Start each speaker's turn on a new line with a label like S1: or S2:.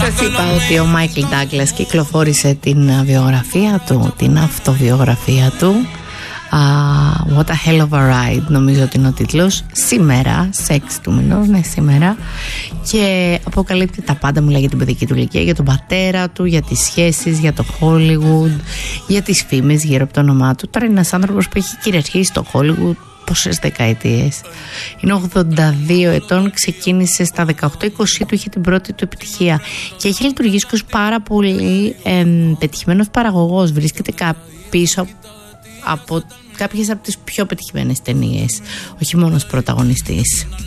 S1: Σας είπα ότι ο Μάικλ Ντάγκλας κυκλοφόρησε την βιογραφία του, την αυτοβιογραφία του. What a hell of a ride, νομίζω ότι είναι ο τίτλος. Σήμερα, 6 του μηνός, ναι, σήμερα. Και αποκαλύπτει τα πάντα, μιλάει για την παιδική του ηλικία, για τον πατέρα του, για τις σχέσεις, για το Hollywood, για τις φήμες γύρω από το όνομά του. Τώρα είναι ένας άνθρωπος που έχει κυριαρχήσει στο Hollywood πόσες δεκαετίες. Είναι 82 ετών, ξεκίνησε στα 18-20 του, είχε την πρώτη του επιτυχία και έχει λειτουργήσει ως πάρα πολύ πετυχημένος παραγωγός. Βρίσκεται πίσω από κάποιες από τις πιο πετυχημένες ταινίες, όχι μόνο ως πρωταγωνιστής.